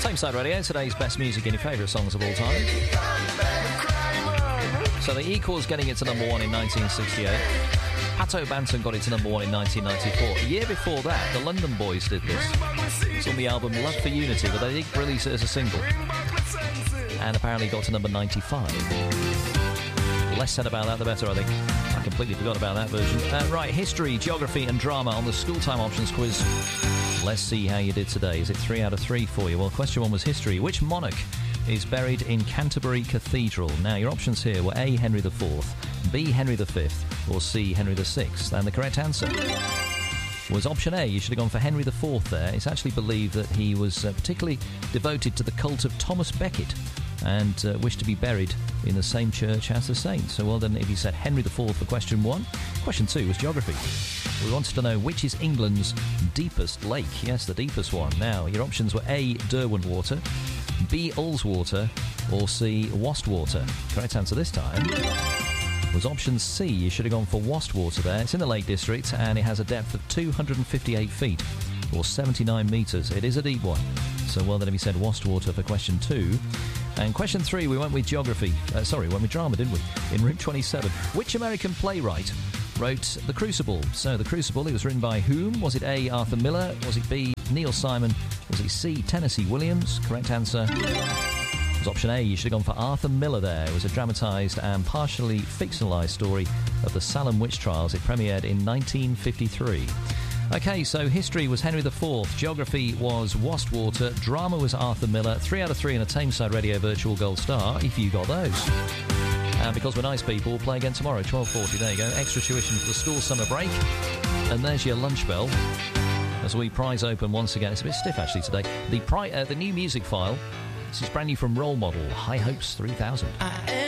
Tameside Radio, today's best music and your favourite songs of all time. So the Equals getting it to number 1 in 1968. Pato Banton got it to number 1 in 1994. A year before that, the London Boys did this. It's on the album Love for Unity, but they did release it as a single. And apparently got to number 95. Less said about that, the better, I think. I completely forgot about that version. Right, history, geography and drama on the school time options quiz. Let's see how you did today. Is it 3 out of 3 for you? Well, question 1 was history. Which monarch is buried in Canterbury Cathedral? Now, your options here were A, Henry IV, B, Henry V, or C, Henry VI. And the correct answer was option A. You should have gone for Henry IV there. It's actually believed that he was particularly devoted to the cult of Thomas Becket and wished to be buried in the same church as the saint. So well done if you said Henry IV for question 1. Question 2 was geography. We wanted to know which is England's deepest lake. Yes, the deepest one. Now, your options were A, Derwentwater, B, Ullswater, or C, Wastwater. Correct answer this time was option C. You should have gone for Wastwater there. It's in the Lake District and it has a depth of 258 feet or 79 metres. It is a deep one. So well done if you said Wastwater for question 2. And question 3, we went with geography. We went with drama, didn't we? In Route 27. Which American playwright wrote The Crucible? So The Crucible, it was written by whom? Was it A, Arthur Miller? Was it B, Neil Simon? Was it C, Tennessee Williams? Correct answer was option A. You should have gone for Arthur Miller there. It was a dramatised and partially fictionalised story of the Salem witch trials. It premiered in 1953. OK, so history was Henry IV, geography was Wastwater, drama was Arthur Miller. 3 out of 3 in a Tameside Radio Virtual Gold Star, if you got those. And because we're nice people, we'll play again tomorrow, 12:40. There you go, extra tuition for the school summer break. And there's your lunch bell. As we prize open once again, it's a bit stiff actually today, the new music file. This is brand new from Role Model, High Hopes 3000.